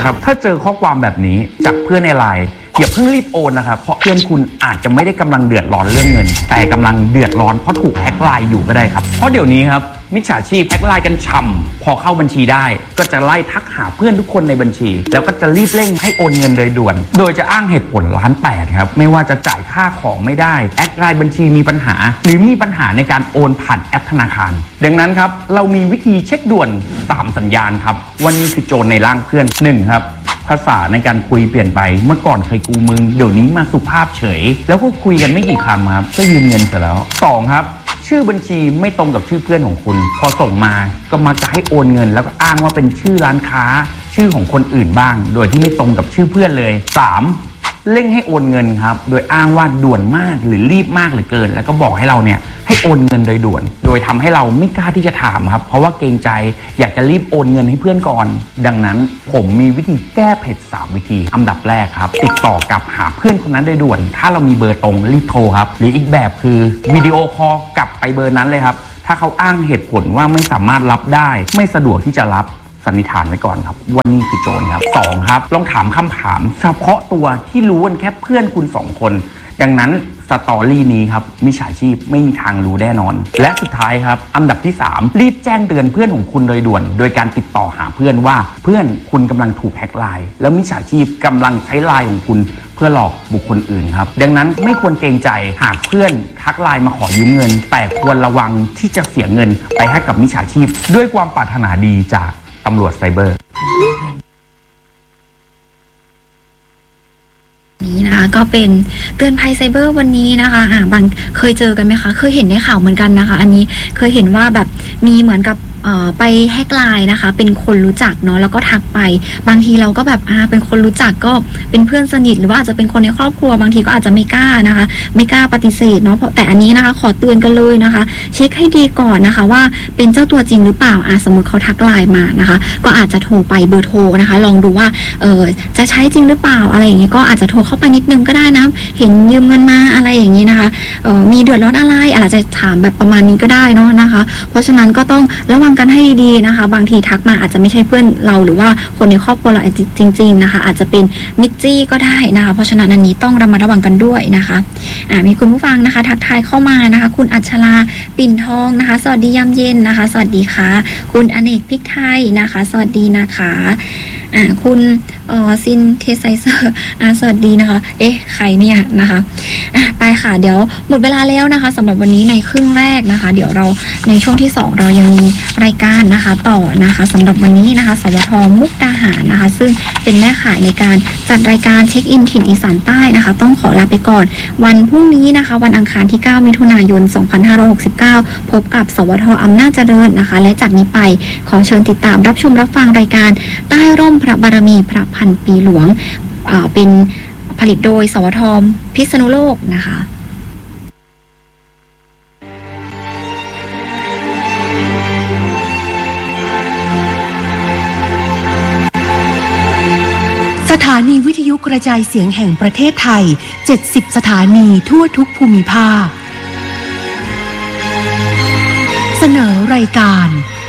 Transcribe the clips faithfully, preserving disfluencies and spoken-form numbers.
นะครับถ้าเจอข้อความแบบนี้จากเพื่อนในไลน์อย่าเพิ่งรีบโอนนะครับเพราะเพื่อนคุณอาจจะไม่ได้กำลังเดือดร้อนเรื่องเงินแต่กำลังเดือดร้อนเพราะถูกแฮ็กไลน์อยู่ก็ได้ครับเพราะเดี๋ยวนี้ครับมิจฉาชีพแฮ็กไลน์กันฉ่ำพอเข้าบัญชีได้ก็จะไล่ทักหาเพื่อนทุกคนในบัญชีแล้วก็จะรีบเร่งให้โอนเงินโดยด่วนโดยจะอ้างเหตุผลล้านแปดครับไม่ว่าจะจ่ายค่าของไม่ได้แฮ็กไลน์บัญชีมีปัญหาหรือมีปัญหาในการโอนผ่านแอปธนาคารดังนั้นครับเรามีวิธีเช็คด่วนสามสัญญาณครับวันนี้คือโจรในร่างเพื่อนหนึ่งครับภาษาในการคุยเปลี่ยนไปเมื่อก่อนเคยกูมึงเดี๋ยวนี้มาสุภาพเฉยแล้วก็คุยกันไม่กี่คำครับก็ยืมเงินเสร็จแล้วสองครับชื่อบัญชีไม่ตรงกับชื่อเพื่อนของคุณพอส่งมาก็มักจะให้โอนเงินแล้วก็อ้างว่าเป็นชื่อร้านค้าชื่อของคนอื่นบ้างโดยที่ไม่ตรงกับชื่อเพื่อนเลยสามเร่งให้โอนเงินครับโดยอ้างว่าด่วนมากหรือรีบมากเหลือเกินแล้วก็บอกให้เราเนี่ยให้โอนเงินโดยด่วนโดยทำให้เราไม่กล้าที่จะถามครับเพราะว่าเกรงใจอยากจะรีบโอนเงินให้เพื่อนก่อนดังนั้นผมมีวิธีแก้เผ็ดสามวิธีอันดับแรกครับติดต่อกับหาเพื่อนคนนั้นโดยด่วนถ้าเรามีเบอร์ตรงรีบโทรครับหรืออีกแบบคือวิดีโอคอลกลับไปเบอร์นั้นเลยครับถ้าเขาอ้างเหตุผลว่าไม่สามารถรับได้ไม่สะดวกที่จะรับสันนิษฐานไว้ก่อนครับว่านี่คือโจรครับสองครับลองถามคำถามเฉพาะตัวที่รู้กันแค่เพื่อนคุณสองคนดังนั้นสตอรี่นี้ครับมิจฉาชีพไม่มีทางรู้แน่นอนและสุดท้ายครับอันดับที่สามรีบแจ้งเตือนเพื่อนของคุณโดยด่วนโดยการติดต่อหาเพื่อนว่าเพื่อนคุณกำลังถูกแฮ็กไลน์แล้วมิจฉาชีพกำลังใช้ไลน์ของคุณเพื่อหลอกบุคคลอื่นครับดังนั้นไม่ควรเกรงใจหากเพื่อนทักไลน์มาขอยืมเงินแต่ควรระวังที่จะเสียเงินไปให้กับมิจฉาชีพด้วยความปรารถนาดีจากตำรวจไซเบอร์นี้นะคะก็เป็นเตือนภัยไซเบอร์วันนี้นะคะอ่าบางเคยเจอกันไหมคะเคยเห็นในข่าวเหมือนกันนะคะอันนี้เคยเห็นว่าแบบมีเหมือนกับไปแฮกไลน์นะคะเป็นคนรู้จักเนาะแล้วก็ทักไปบางทีเราก็แบบอ่าเป็นคนรู้จักก็เป็นเพื่อนสนิทหรือว่าอาจจะเป็นคนในครอบครัวบางทีก็อาจจะไม่กล้านะคะไม่กล้าปฏิเสธเนาะเพราะแต่อันนี้นะคะขอเตือนกันเลยนะคะเช็คให้ดีก่อนนะคะว่าเป็นเจ้าตัวจริงหรือเปล่าอ่าสมมติเขาทักไลน์มานะคะก็อาจจะโทรไปเบอร์โทรนะคะลองดูว่าเออจะใช้จริงหรือเปล่าอะไรอย่างเงี้ยก็อาจจะโทรเข้าไปนิดนึงก็ได้นะเห็นยืมเงินมาอะไรอย่างงี้นะคะเออมีเดือดร้อนอะไรอาจจะถามแบบประมาณนี้ก็ได้เนาะนะคะเพราะฉะนั้นก็ต้องระวังกันให้ดีนะคะบางทีทักมาอาจจะไม่ใช่เพื่อนเราหรือว่าคนในครอบครัวเราจริงๆนะคะอาจจะเป็นมิจจี้ก็ได้นะคะเพราะฉะนั้นอันนี้ต้องระมัดระวังกันด้วยนะคะอ่ามีคุณผู้ฟังนะคะทักทายเข้ามานะคะคุณอัชราปิ่นทองนะคะสวัสดียามเย็นนะคะสวัสดีค่ะคุณอเนกพริกไทยนะคะสวัสดีนะคะอ่าคุณเอ่อซินเทไซเซอร์อ่าสวัสดีนะคะเอ๊ะใครเนี่ยนะคะอ่ะไปค่ะเดี๋ยวหมดเวลาแล้วนะคะสำหรับวันนี้ในครึ่งแรกนะคะเดี๋ยวเราในช่วงที่สองเรายังมีรายการนะคะต่อนะคะสำหรับวันนี้นะคะสวทมุกดาหารนะคะซึ่งเป็นแม่ข่ายในการจัดรายการเช็คอินถิ่นอีสานใต้นะคะต้องขอลาไปก่อนวันพรุ่งนี้นะคะวันอังคารที่เก้ามิถุนายนสองพันห้าร้อยหกสิบเก้าพบกับสวทอำนาจเจริญนะคะและจากนี้ไปขอเชิญติดตามรับชมรับฟังรายการใต้ร่มพระบารมีพระพันปีหลวงอ่าเป็นผลิตโดยสวทพิษณุโลกนะคะสถานีวิทยุกระจายเสียงแห่งประเทศไทยเจ็ดสิบสถานีทั่วทุกภูมิภาคเสนอรายการ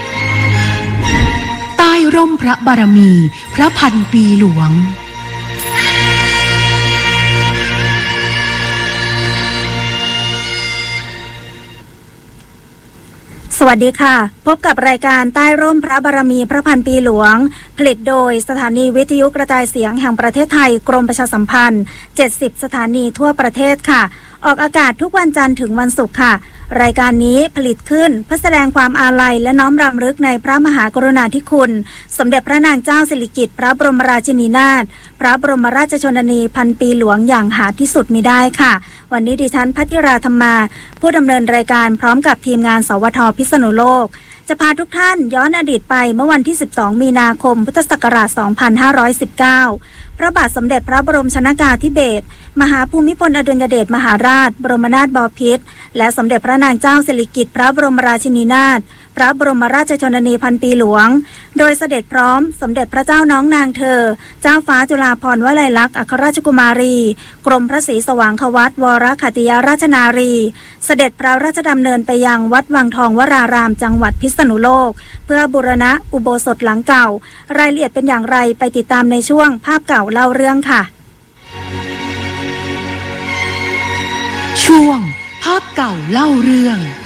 ใต้ร่มพระบารมีพระพันปีหลวงสวัสดีค่ะพบกับรายการใต้ร่มพระบารมีพระพันปีหลวงผลิตโดยสถานีวิทยุกระจายเสียงแห่งประเทศไทยกรมประชาสัมพันธ์เจ็ดสิบสถานีทั่วประเทศค่ะออกอากาศทุกวันจันทร์ถึงวันศุกร์ค่ะรายการนี้ผลิตขึ้นเพื่อแสดงความอาลัยและน้อมรำลึกในพระมหากรุณาธิคุณสมเด็จพระนางเจ้าสิริกิติ์พระบรมราชินีนาถพระบรมราชชนนีพันปีหลวงอย่างหาที่สุดมิได้ค่ะวันนี้ดิฉันพัทธิราธรรมาผู้ดำเนินรายการพร้อมกับทีมงานสวทพิษณุโลกจะพาทุกท่านย้อนอดีตไปเมื่อวันที่สิบสองมีนาคมพุทธศักราชสองพันห้าร้อยสิบเก้าพระบาทสมเด็จพระบรมชนกาธิเบศรมหาภูมิพลอดุลยเดชมหาราชบรมนาถบพิตรและสมเด็จพระนางเจ้าสิริกิติ์พระบรมราชินีนาถพระบรมราชชนนีพันปีหลวงโดยเสด็จพร้อมสมเด็จพระเจ้าน้องนางเธอเจ้าฟ้าจุฬาภรณ์วลัยลักษณ์อัครราชกุมารีกรมพระศรีสว่างควัตรวรขัตติยราชนารีเสด็จพระราชดำเนินไปยังวัดวังทองวรารามจังหวัดพิษณุโลกเพื่อบูรณะอุโบสถหลังเก่ารายละเอียดเป็นอย่างไรไปติดตามในช่วงภาพเก่าเล่าเรื่องค่ะช่วงภาพเก่าเล่าเรื่อง